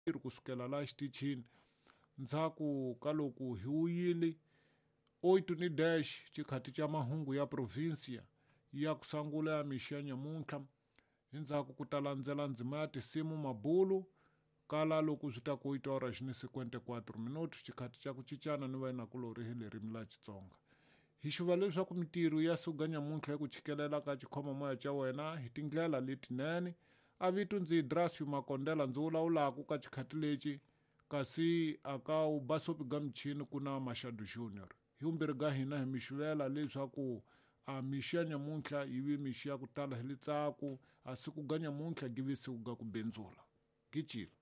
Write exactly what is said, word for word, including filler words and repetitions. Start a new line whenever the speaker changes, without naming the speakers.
kusukela la xitichini ndzhaku ka loko hi wuyile oito ni dash chikhati cha mahungu ya provincia ya ku sangula ya mixo ya nyamuntlha endzhaku ku ta landzela ndzima ya tisimu mabulu kala loko swi ta ku oito horas ni cinquanta-quatro minutos chikhati cha ku cicana ni vainakulori hi lerimi la Xitsonga. Hi xuva leswaku mintirho ya suga nyamuntlha hi ku chikelela ka chikhoma moya cha wena hi tindlela letinene. A vito ndzi Drasio Makondela ndzi wulawulaku ka chikhati lexi kasi aka u basopi ga michini ku na Mashado Junior. Hi umbirhi ga hina hi mi xuvela leswaku a mixo ya nyamuntlha yi vi mixo ya ku tala hi litsaku a siku ga nyamuntlha gi vi siku ga ku bendzula. Gicile.